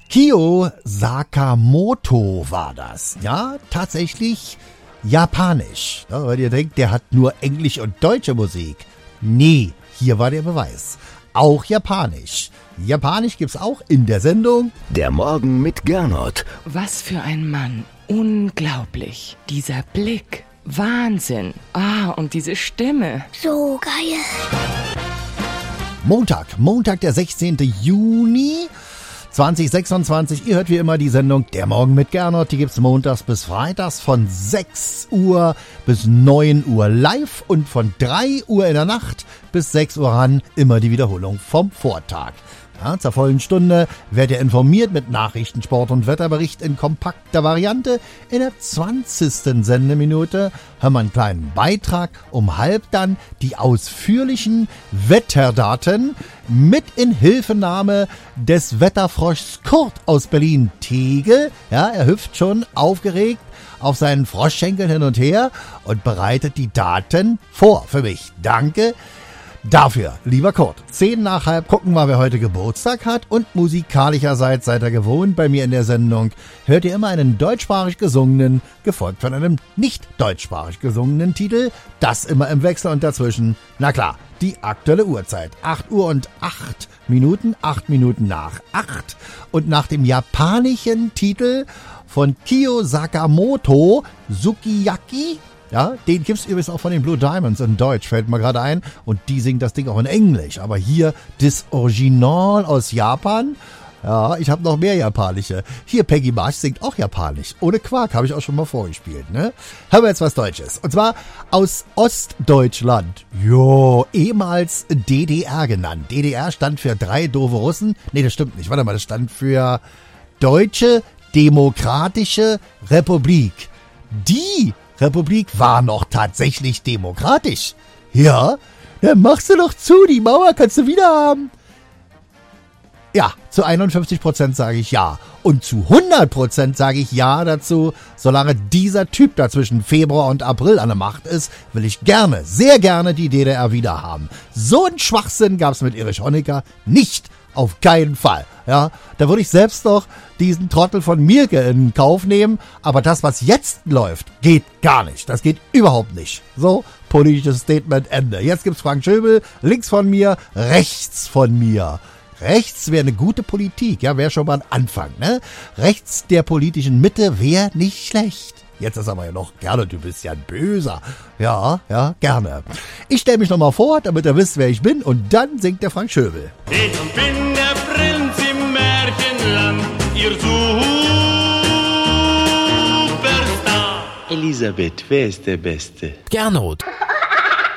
Kyo Sakamoto war das. Ja, tatsächlich japanisch. Ja, weil ihr denkt, der hat nur Englisch und deutsche Musik. Nee, hier war der Beweis. Auch japanisch. Japanisch gibt's auch in der Sendung Der Morgen mit Gernot. Was für ein Mann. Unglaublich. Dieser Blick. Wahnsinn. Und diese Stimme. So geil. Montag, der 16. Juni 2026. Ihr hört wie immer die Sendung Der Morgen mit Gernot. Die gibt's montags bis freitags von 6 Uhr bis 9 Uhr live und von 3 Uhr in der Nacht bis 6 Uhr ran immer die Wiederholung vom Vortag. Ja, zur vollen Stunde werdet ihr informiert mit Nachrichten, Sport und Wetterbericht in kompakter Variante. In der 20. Sendeminute hören wir einen kleinen Beitrag, um halb dann die ausführlichen Wetterdaten mit Inhilfenahme des Wetterfroschs Kurt aus Berlin-Tegel. Ja, er hüpft schon aufgeregt auf seinen Froschschenkeln hin und her und bereitet die Daten vor für mich. Danke dafür, lieber Kurt. 10 nach halb gucken wir, wer heute Geburtstag hat. Und musikalischerseits seid ihr gewohnt, bei mir in der Sendung hört ihr immer einen deutschsprachig gesungenen, gefolgt von einem nicht deutschsprachig gesungenen Titel. Das immer im Wechsel und dazwischen, na klar, die aktuelle Uhrzeit. 8 Uhr und 8 Minuten, 8 Minuten nach 8. Und nach dem japanischen Titel von Kyo Sakamoto, Sukiyaki. Ja, den gibt's übrigens auch von den Blue Diamonds in Deutsch, fällt mir gerade ein. Und die singen das Ding auch in Englisch. Aber hier das Original aus Japan. Ja, ich habe noch mehr japanische. Hier, Peggy Marsh singt auch japanisch. Ohne Quark, habe ich auch schon mal vorgespielt, ne? Haben wir jetzt was Deutsches. Und zwar aus Ostdeutschland. Jo, ehemals DDR genannt. DDR stand für 3 doofe Russen. Nee, das stimmt nicht. Warte mal, das stand für Deutsche Demokratische Republik. Die Republik war noch tatsächlich demokratisch. Ja, dann machst du doch zu, die Mauer kannst du wieder haben. Ja, zu 51% sage ich ja. Und zu 100% sage ich ja dazu, solange dieser Typ da zwischen Februar und April an der Macht ist, will ich gerne, sehr gerne die DDR wieder haben. So einen Schwachsinn gab's mit Erich Honecker nicht. Auf keinen Fall. Ja, da würde ich selbst noch diesen Trottel von Mielke in Kauf nehmen. Aber das, was jetzt läuft, geht gar nicht. Das geht überhaupt nicht. So, politisches Statement, Ende. Jetzt gibt's Frank Schöbel, links von mir, rechts von mir. Rechts wäre eine gute Politik, ja, wäre schon mal ein Anfang, ne? Rechts der politischen Mitte wäre nicht schlecht. Jetzt ist aber ja noch, gerne, du bist ja ein Böser. Ja, gerne. Ich stelle mich nochmal vor, damit ihr wisst, wer ich bin, und dann singt der Frank Schöbel. Ich bin der Prinz im Märchenland, ihr Superstar. Elisabeth, wer ist der Beste? Gernot.